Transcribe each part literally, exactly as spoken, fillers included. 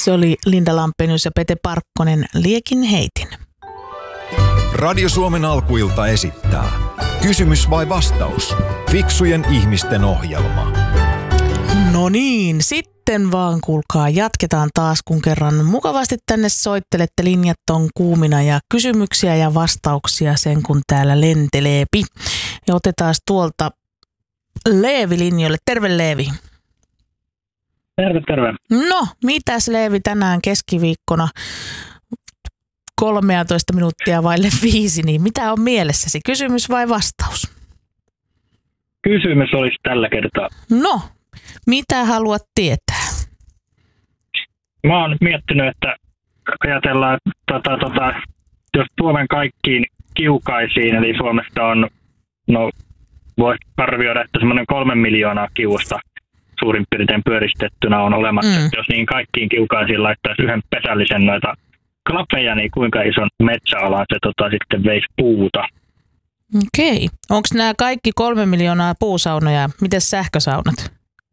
Se oli Linda Lampenius ja Pete Parkkonen, Liekin heitin. Radio Suomen alkuilta esittää Kysymys vai vastaus? Fiksujen ihmisten ohjelma. No niin, sitten vaan kuulkaa, jatketaan taas, kun kerran mukavasti tänne soittelette, linjat on kuumina ja kysymyksiä ja vastauksia sen kun täällä lenteleepi. Ja otetaan tuolta Leevi linjoille. Terve Leevi. Terve, terve. No, mitäs Leevi tänään keskiviikkona kolmetoista minuuttia vaille viisi, niin mitä on mielessäsi? Kysymys vai vastaus? Kysymys olisi tällä kertaa. No, mitä haluat tietää? Mä oon miettinyt, että ajatellaan, tota, tota, jos Suomen kaikkiin kiukaisiin, eli Suomesta on, no voisi arvioida, että semmoinen kolme miljoonaa kiuasta suurin piirtein pyöristettynä on olemassa. Mm. Jos niin kaikkiin kiukaisiin laittaisi yhden pesällisen noita klappeja, niin kuinka ison metsäalan se tota, sitten veisi puuta? Okei. Onko nämä kaikki kolme miljoonaa puusaunoja? Miten sähkösaunat?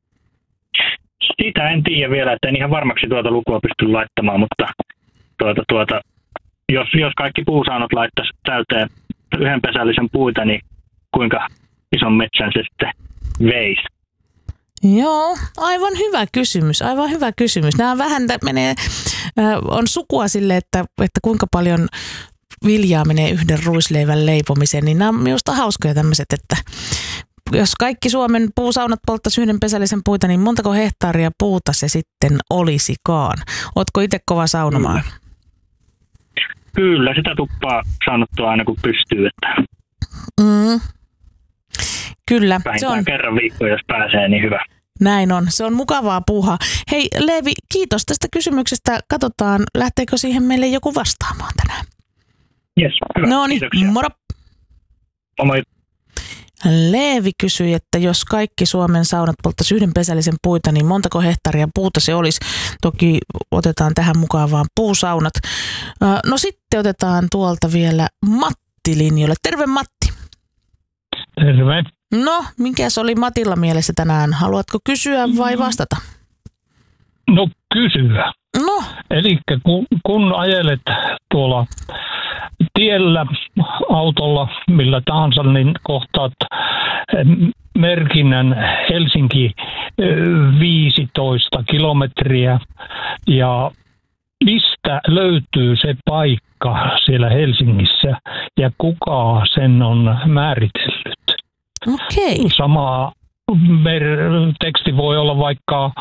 Sitä en tiedä vielä, että en ihan varmaksi tuota lukua pysty laittamaan, mutta tuota, tuota, jos, jos kaikki puusaunat laittaisi täyteen yhden pesällisen puita, niin kuinka ison metsän se sitten veisi? Joo, aivan hyvä kysymys, aivan hyvä kysymys. Nämä vähän menee, äh, on sukua sille, että, että kuinka paljon viljaa menee yhden ruisleivän leipomiseen, niin nämä on minusta hauskoja tämmöiset, että jos kaikki Suomen puusaunat polttaisi yhden pesällisen puita, niin montako hehtaaria puuta se sitten olisikaan? Ootko itse kova saunomaan? Kyllä, sitä tuppaa saunottua aina kun pystyy, että mm. Kyllä. Vähintään se on kerran viikkoa, jos pääsee, niin hyvä. Näin on. Se on mukavaa puuhaa. Hei Leevi, kiitos tästä kysymyksestä. Katsotaan, lähteekö siihen meille joku vastaamaan tänään. Jes, hyvä. No niin, moro. Moi. Leevi kysyi, että jos kaikki Suomen saunat polttaisi yhden pesällisen puita, niin montako hehtaaria puuta se olisi? Toki otetaan tähän mukaan vaan puusaunat. No sitten otetaan tuolta vielä Matti linjoille. Terve Matti. Terve. No, mikäs oli Matilla mielessä tänään? Haluatko kysyä vai vastata? No kysyä. No. Eli kun, kun ajelet tuolla tiellä, autolla, millä tahansa, niin kohtaat merkinnän Helsinki viisitoista kilometriä. Ja mistä löytyy se paikka siellä Helsingissä ja kuka sen on määritellyt? Okei. Sama mer- teksti voi olla vaikka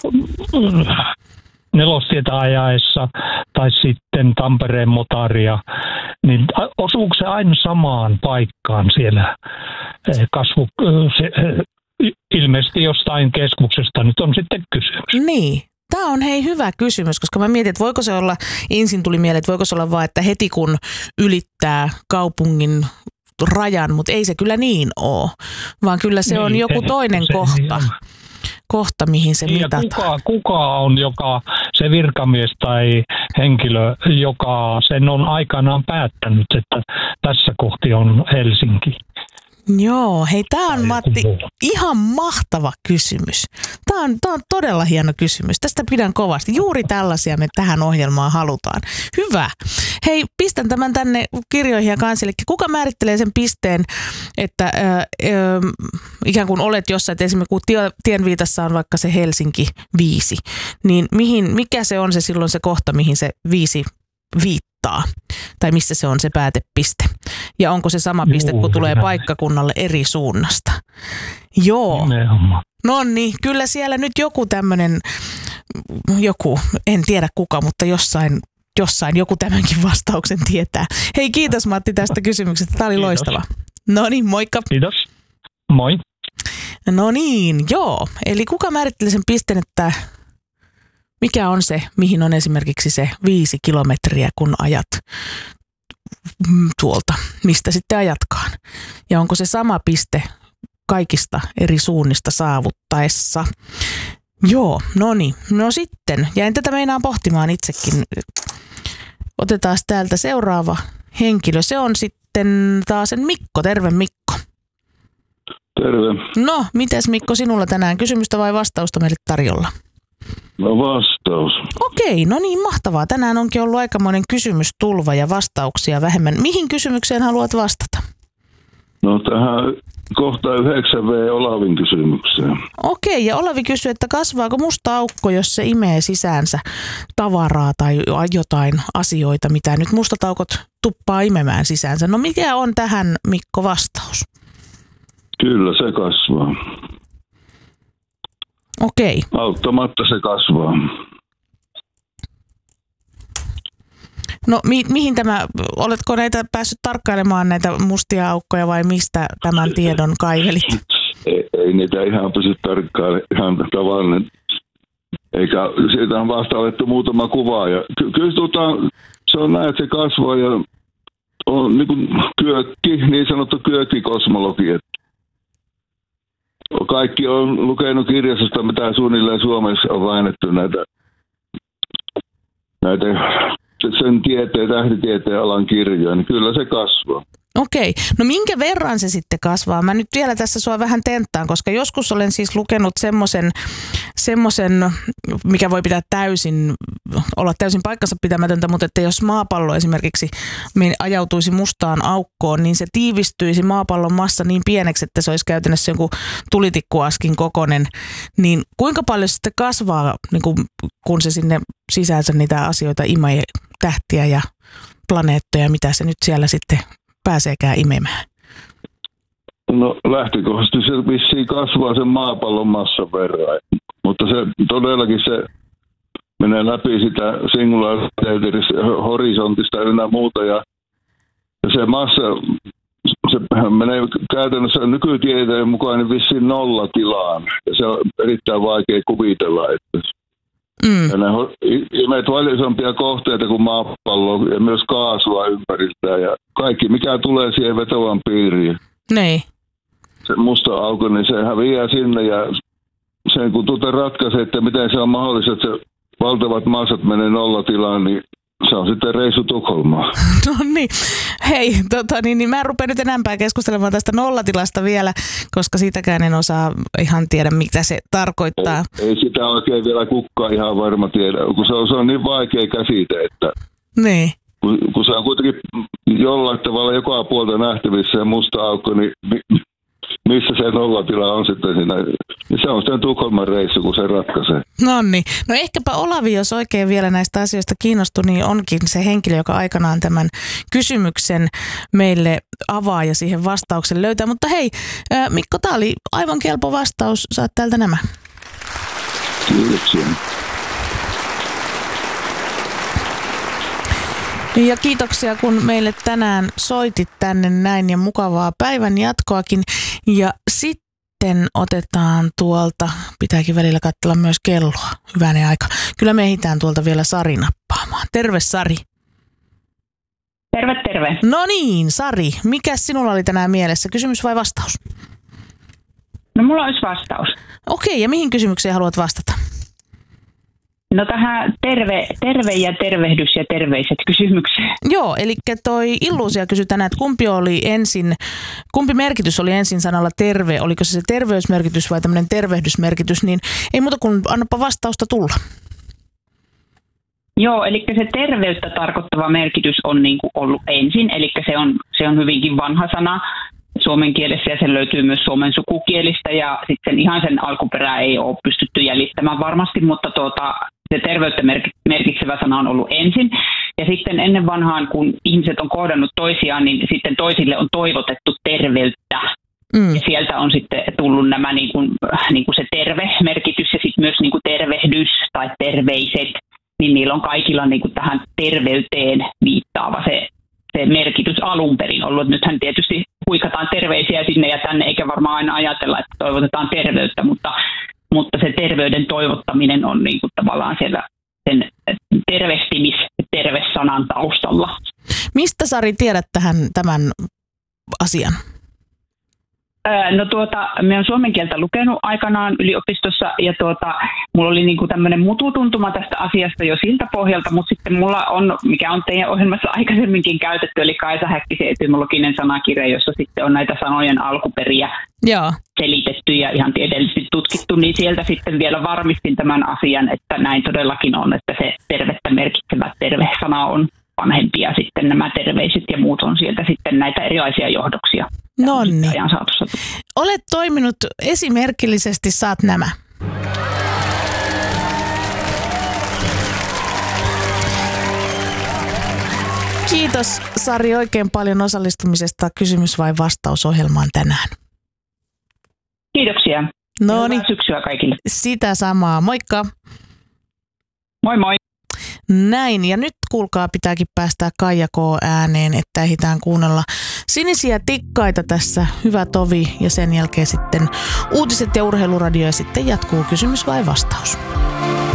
nelostietä ajaessa tai sitten Tampereen motaria, niin osuuko se aina samaan paikkaan siellä kasvu, se, ilmeisesti jostain keskuksesta nyt on sitten kysymys. Niin. Tämä on hei hyvä kysymys, koska mä mietin, että voiko se olla, ensin tuli mieleen, että voiko se olla vaan, että heti kun ylittää kaupungin rajan, mutta ei se kyllä niin ole, vaan kyllä se niin, on joku se, toinen se, kohta, se kohta, mihin se niin, mitataan. Kuka, kuka on joka, se virkamies tai henkilö, joka sen on aikanaan päättänyt, että tässä kohti on Helsinki? Joo, hei tää on Matti ihan mahtava kysymys. Tää on, tää on todella hieno kysymys. Tästä pidän kovasti. Juuri tällaisia me tähän ohjelmaan halutaan. Hyvä. Hei, pistän tämän tänne kirjoihin ja kansille. Kuka määrittelee sen pisteen, että äh, äh, ikään kuin olet jossain, että esimerkiksi kun tie, tienviitassa on vaikka se Helsinki viisi, niin mihin, mikä se on se silloin se kohta, mihin se viisi viittaa? Tai missä se on se päätepiste? Ja onko se sama piste, kun tulee paikkakunnalle eri suunnasta? Joo. No niin, kyllä siellä nyt joku tämmöinen, joku, en tiedä kuka, mutta jossain, jossain joku tämänkin vastauksen tietää. Hei, kiitos Matti tästä kysymyksestä. Tämä oli kiitos. Loistava. No niin, moikka. Kiitos. Moi. No niin, joo. Eli kuka määrittelee sen pisteen, että mikä on se, mihin on esimerkiksi se viisi kilometriä, kun ajat tuolta, mistä sitten ajatkaan. Ja onko se sama piste kaikista eri suunnista saavuttaessa? Joo, no niin. No sitten, jäin tätä meinaan pohtimaan itsekin. Otetaan täältä seuraava henkilö. Se on sitten taas sen Mikko. Terve Mikko. Terve. No, mites Mikko sinulla tänään? Kysymystä vai vastausta meille tarjolla? No vastaus. Okei, no niin mahtavaa. Tänään onkin ollut aikamoinen kysymystulva ja vastauksia vähemmän. Mihin kysymykseen haluat vastata? No tähän kohta yhdeksän V Olavin kysymykseen. Okei, ja Olavi kysyy, että kasvaako musta aukko, jos se imee sisäänsä tavaraa tai jotain asioita, mitä nyt mustat aukot tuppaa imemään sisäänsä. No mikä on tähän, Mikko, vastaus? Kyllä se kasvaa. Okei. Auttamatta se kasvaa. No mi- mihin tämä, oletko näitä päässyt tarkkailemaan näitä mustia aukkoja vai mistä tämän tiedon kaivelit? Ei, ei niitä ihan pysy tarkkailemaan, ihan tavallinen. Eikä siitä on vasta alettu muutama kuva. Ja ky- kyllä tuota, se on näin, että se kasvaa ja on niin kuin kyökki, niin sanottu kyökkikosmologi. Kaikki on lukenut kirjastosta, mitä suunnilleen Suomessa on väännetty näitä, näitä sen tieteen, tähtitieteen alan kirjoja, niin kyllä se kasvaa. Okei, no minkä verran se sitten kasvaa? Mä nyt vielä tässä sua vähän tenttaan, koska joskus olen siis lukenut semmoisen, semmoisen, mikä voi pitää täysin, olla täysin paikkansa pitämätöntä, mutta että jos maapallo esimerkiksi ajautuisi mustaan aukkoon, niin se tiivistyisi maapallon massa niin pieneksi, että se olisi käytännössä joku tulitikkuaskin kokoinen, niin kuinka paljon se sitten kasvaa, niin kun, kun se sinne sisäänsä niitä asioita imee, tähtiä ja planeettoja, mitä se nyt siellä sitten pääseekään imemään? No lähtökohtaisesti se vissiin kasvaa sen maapallon massan verran, mutta se todellakin se menee läpi sitä singulariteetistä, horisontista ynnä muuta ja, ja se massa, se menee käytännössä nykytieteen mukaan niin vissiin nollatilaan ja se on erittäin vaikea kuvitella, että Mm. Ja ne imeet paljon isompia kohteita kuin maapallo ja myös kaasua ympäriltään ja kaikki, mikä tulee siihen vetovan piiriin. Niin. Se musta auko, niin se häviää sinne ja sen kun tuota ratkaisee, että miten se on mahdollista, että se valtavat massat menee nollatilaan, niin se on sitten reissu Tukholmaan. No niin. Hei, tota, niin, niin mä en rupea nyt enempää keskustelemaan tästä nollatilasta vielä, koska siitäkään en osaa ihan tiedä, mitä se tarkoittaa. Ei, ei sitä oikein vielä kukaan ihan varma tiedä, kun se on, se on niin vaikea käsite, että niin. kun, kun se on kuitenkin jollain tavalla joka puolta nähtävissä ja musta aukko, niin missä se nollatila on sitten siinä. Se on sitten Tukholman reissu, kun se ratkaisee. Nonni. No ehkäpä Olavi, jos oikein vielä näistä asioista kiinnostui, niin onkin se henkilö, joka aikanaan tämän kysymyksen meille avaa ja siihen vastauksen löytää. Mutta hei, Mikko, tämä oli aivan kelpo vastaus. Saat täältä nämä. Kiitoksia. Ja kiitoksia, kun meille tänään soitit tänne näin ja mukavaa päivän jatkoakin. Ja sitten otetaan tuolta, pitääkin välillä katsella myös kelloa, hyvänen aika. Kyllä me ehditään tuolta vielä Sari nappaamaan. Terve Sari. Terve, terve. No niin, Sari, mikä sinulla oli tänään mielessä? Kysymys vai vastaus? No mulla olisi vastaus. Okei, ja mihin kysymykseen haluat vastata? No tähän terve, terve ja tervehdys ja terveiset kysymykseen. Joo, eli toi Illuusia kysyi tänään, että kumpi oli ensin, kumpi merkitys oli ensin sanalla terve, oliko se se terveysmerkitys vai tämmöinen tervehdysmerkitys, niin ei muuta kuin annapa vastausta tulla. Joo, eli se terveyttä tarkoittava merkitys on niin kuin ollut ensin, eli se on, se on hyvinkin vanha sana suomen kielessä ja se löytyy myös suomen sukukielistä ja sitten ihan sen alkuperää ei ole pystytty jäljittämään varmasti, mutta tuota, se terveyttä merkitsevä sana on ollut ensin. Ja sitten ennen vanhaan, kun ihmiset on kohdannut toisiaan, niin sitten toisille on toivotettu terveyttä. Mm. Ja sieltä on sitten tullut nämä niin kuin, niin kuin se terve-merkitys ja sitten myös niin kuin tervehdys tai terveiset, niin niillä on kaikilla niin kuin tähän terveyteen viittaava se, se merkitys alun perin ollut. Nythän tietysti huikataan terveisiä sinne ja tänne, eikä varmaan aina ajatella, että toivotetaan terveyttä, mutta, mutta se terveyden toivottaminen on niin kuin tavallaan siellä sen tervehtimis-tervesanan taustalla. Mistä Sari tiedät tähän tämän asian? No tuota, mä oon suomen kieltä lukenut aikanaan yliopistossa ja tuota, mulla oli niinku tämmöinen mututuntuma tästä asiasta jo siltä pohjalta, mutta sitten mulla on, mikä on teidän ohjelmassa aikaisemminkin käytetty, eli Kaisa Häkkisen etymologinen sanakirja, jossa sitten on näitä sanojen alkuperiä Joo. selitetty ja ihan tieteellisesti tutkittu, niin sieltä sitten vielä varmistin tämän asian, että näin todellakin on, että se tervettä merkitsevä terve-sana on vanhempi ja sitten nämä terveiset ja muut on sieltä sitten näitä erilaisia johdoksia. Nonni. Ajan saatossa. Olet toiminut esimerkillisesti, saat nämä. Kiitos Sari oikein paljon osallistumisesta Kysymys vai vastaus -ohjelmaan tänään. Kiitoksia. No niin. Hyvää syksyä kaikille. Sitä samaa. Moikka. Moi moi. Näin, ja nyt kuulkaa pitääkin päästää Kaija K. ääneen, että ehditään kuunnella Sinisiä tikkaita tässä. Hyvä tovi, ja sen jälkeen sitten uutiset ja urheiluradio, ja sitten jatkuu Kysymys vai vastaus.